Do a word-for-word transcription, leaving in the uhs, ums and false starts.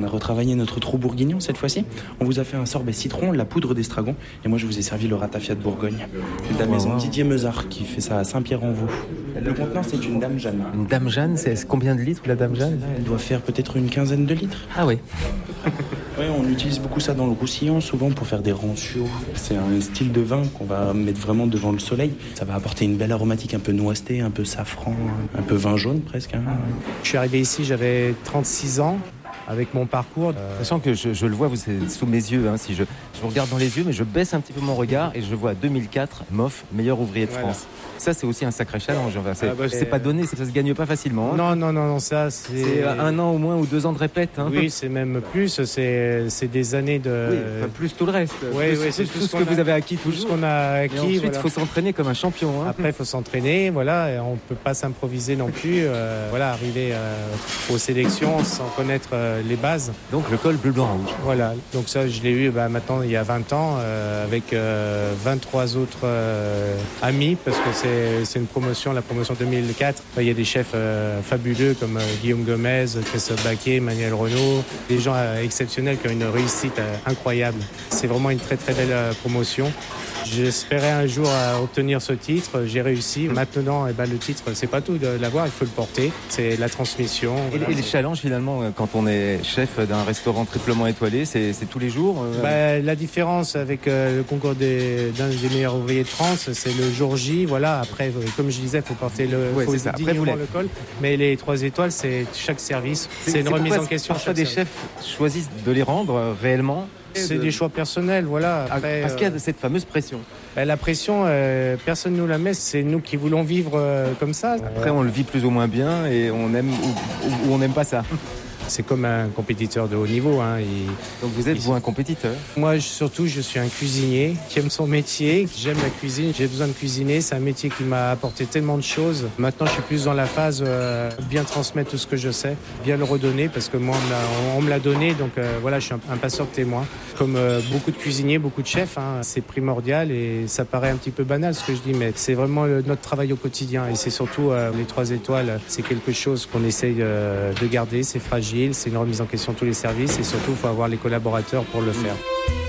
On a retravaillé notre trou bourguignon cette fois-ci. On vous a fait un sorbet citron, la poudre d'estragon. Et moi, je vous ai servi le ratafia de Bourgogne. C'est de la maison Didier Meuzard qui fait ça à Saint-Pierre-en-Vaux. Le contenant, c'est une Dame Jeanne. Une Dame Jeanne, c'est combien de litres la Dame Jeanne? Elle doit faire peut-être une quinzaine de litres. Ah oui. Oui, on utilise beaucoup ça dans le Roussillon, souvent pour faire des ranchios. C'est un style de vin qu'on va mettre vraiment devant le soleil. Ça va apporter une belle aromatique un peu noisette, un peu safran, un peu vin jaune presque. Hein. Je suis arrivé ici, j'avais trente-six ans. Avec mon parcours. Euh... Sachant que je, je le vois, vous, c'est sous mes yeux. Hein, si je, je vous regarde dans les yeux, mais je baisse un petit peu mon regard et je vois deux mille quatre, M O F, meilleur ouvrier de voilà. France. Ça, c'est aussi un sacré challenge. Enfin, c'est, ah bah, c'est pas donné, ça se gagne pas facilement. Hein. Non, non, non, non, ça, c'est... c'est un an au moins ou deux ans de répète. Hein. Oui, c'est même plus. C'est, c'est des années de. Oui, enfin, plus tout le reste. Oui, plus, oui, c'est tout, tout ce que a... vous avez acquis toujours. Tout ce qu'on a acquis. Et ensuite, il voilà. faut s'entraîner comme un champion. Hein. Après, il faut s'entraîner. Voilà, et on peut pas s'improviser non plus. Euh, voilà, arriver euh, aux sélections sans connaître euh, les bases. Donc le col bleu, blanc, rouge. Voilà, donc ça je l'ai eu bah, maintenant il y a vingt ans euh, avec euh, vingt-trois autres euh, amis parce que c'est, c'est une promotion, la promotion deux mille quatre. Il y a des chefs euh, fabuleux comme euh, Guillaume Gomez, Christophe Baquet, Manuel Renaud, des gens euh, exceptionnels qui ont une réussite euh, incroyable. C'est vraiment une très très belle euh, promotion. J'espérais un jour euh, obtenir ce titre, j'ai réussi. Maintenant, eh ben, le titre, c'est pas tout de l'avoir, il faut le porter. C'est la transmission. Et, voilà. Et les challenges finalement, quand on est chef d'un restaurant triplement étoilé, c'est, c'est tous les jours euh... bah, La différence avec euh, le concours des, d'un des meilleurs ouvriers de France, c'est le jour J. Voilà. Après, comme je disais, il faut porter le, ouais, faut Après, vous le col. Mais les trois étoiles, c'est chaque service. C'est, c'est une c'est remise en question. Parfois, des chefs choisissent de les rendre euh, réellement. C'est de... des choix personnels, voilà. Après, Parce qu'il y a cette fameuse pression. Ben, la pression, euh, personne ne nous la met, c'est nous qui voulons vivre euh, comme ça. Après, on le vit plus ou moins bien et on aime ou, ou on n'aime pas ça. C'est comme un compétiteur de haut niveau. Hein. Il, Donc vous êtes, il, vous, un compétiteur? Moi, je, surtout, je suis un cuisinier qui aime son métier. J'aime la cuisine, j'ai besoin de cuisiner. C'est un métier qui m'a apporté tellement de choses. Maintenant, je suis plus dans la phase euh, bien transmettre tout ce que je sais, bien le redonner, parce que moi, on me l'a, on, on me l'a donné. Donc euh, voilà, je suis un, un passeur de témoin. Comme euh, beaucoup de cuisiniers, beaucoup de chefs, hein, c'est primordial et ça paraît un petit peu banal ce que je dis, mais c'est vraiment le, notre travail au quotidien. Et c'est surtout euh, les trois étoiles, c'est quelque chose qu'on essaye euh, de garder, c'est fragile. C'est une remise en question de tous les services et surtout, il faut avoir les collaborateurs pour le faire.